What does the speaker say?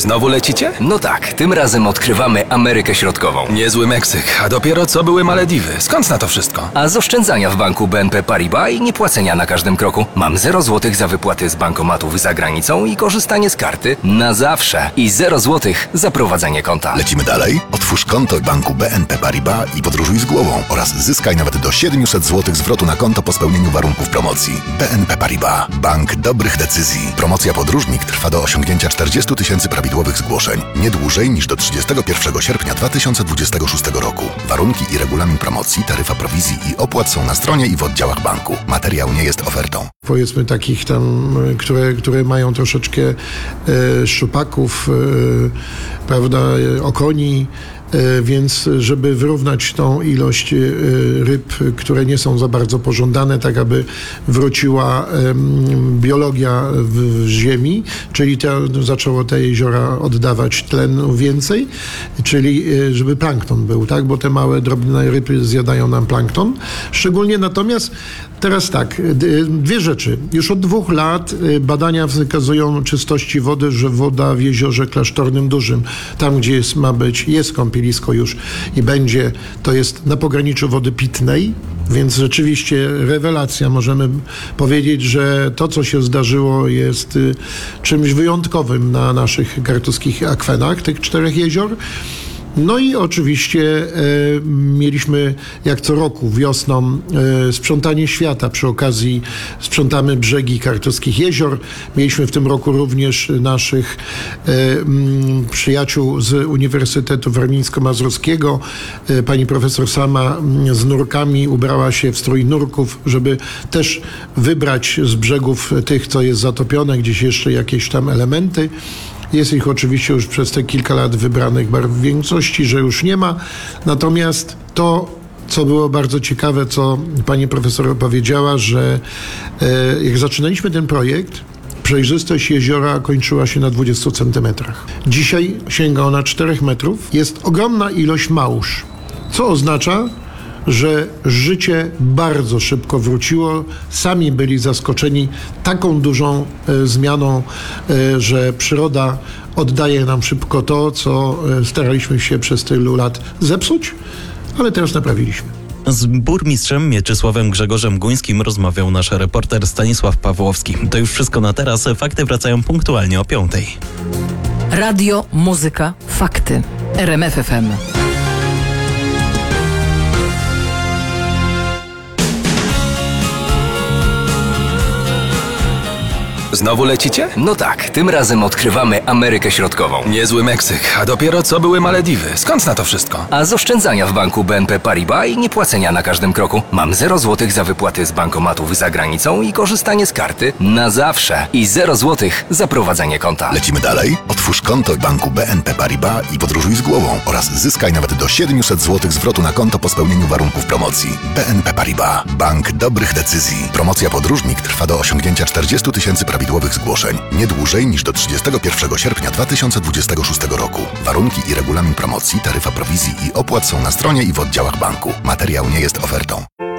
Znowu lecicie? No tak, tym razem odkrywamy Amerykę Środkową. Niezły Meksyk, a dopiero co były Malediwy. Skąd na to wszystko? A z oszczędzania w banku BNP Paribas i niepłacenia na każdym kroku. Mam 0 zł za wypłaty z bankomatów za granicą i korzystanie z karty na zawsze. I 0 zł za prowadzenie konta. Lecimy dalej? Otwórz konto w banku BNP Paribas i podróżuj z głową oraz zyskaj nawet do 700 zł zwrotu na konto po spełnieniu warunków promocji. BNP Paribas. Bank dobrych decyzji. Promocja Podróżnik trwa do osiągnięcia 40 000 prawidłowych zgłoszeń. Nie dłużej niż do 31 sierpnia 2026 roku. Warunki i regulamin promocji, taryfa prowizji i opłat są na stronie i w oddziałach banku. Materiał nie jest ofertą. Powiedzmy takich tam, które mają troszeczkę szczupaków, prawda, okoni, więc żeby wyrównać tą ilość ryb, które nie są za bardzo pożądane, tak aby wróciła biologia w ziemi, czyli zaczęło te jeziora oddawać tlenu więcej, czyli żeby plankton był, tak, bo te małe, drobne ryby zjadają nam plankton. Szczególnie natomiast teraz tak, dwie rzeczy. Już od 2 lat badania wykazują czystości wody, że woda w jeziorze klasztornym dużym, tam gdzie jest kąpielisko już i będzie, to jest na pograniczu wody pitnej, więc rzeczywiście rewelacja. Możemy powiedzieć, że to, co się zdarzyło, jest czymś wyjątkowym na naszych kartuskich akwenach, tych 4 jezior. No i oczywiście mieliśmy jak co roku wiosną sprzątanie świata. Przy okazji sprzątamy brzegi kartuskich jezior. Mieliśmy w tym roku również naszych przyjaciół z Uniwersytetu Warmińsko-Mazurskiego. Pani profesor sama z nurkami ubrała się w strój nurków, żeby też wybrać z brzegów tych, co jest zatopione, gdzieś jeszcze jakieś tam elementy. Jest ich oczywiście już przez te kilka lat wybranych w większości, że już nie ma. Natomiast to, co było bardzo ciekawe, co pani profesor powiedziała, że jak zaczynaliśmy ten projekt, przejrzystość jeziora kończyła się na 20 centymetrach. Dzisiaj sięga ona 4 metrów. Jest ogromna ilość małż, co oznacza, że życie bardzo szybko wróciło. Sami byli zaskoczeni taką dużą zmianą, że przyroda oddaje nam szybko to, co staraliśmy się przez tylu lat zepsuć, ale teraz naprawiliśmy. Z burmistrzem Mieczysławem Grzegorzem Guńskim rozmawiał nasz reporter Stanisław Pawłowski. To już wszystko na teraz. Fakty wracają punktualnie o 5:00. Radio, muzyka, fakty. RMF FM. Znowu lecicie? No tak, tym razem odkrywamy Amerykę Środkową. Niezły Meksyk, a dopiero co były Malediwy. Skąd na to wszystko? A z oszczędzania w banku BNP Paribas i niepłacenia na każdym kroku. Mam 0 zł za wypłaty z bankomatów za granicą i korzystanie z karty na zawsze. I 0 zł za prowadzenie konta. Lecimy dalej? Otwórz konto w banku BNP Paribas i podróżuj z głową oraz zyskaj nawet do 700 zł zwrotu na konto po spełnieniu warunków promocji. BNP Paribas. Bank dobrych decyzji. Promocja Podróżnik trwa do osiągnięcia 40 000 prawidłowych zgłoszeń. Nie dłużej niż do 31 sierpnia 2026 roku. Warunki i regulamin promocji, taryfa prowizji i opłat są na stronie i w oddziałach banku. Materiał nie jest ofertą.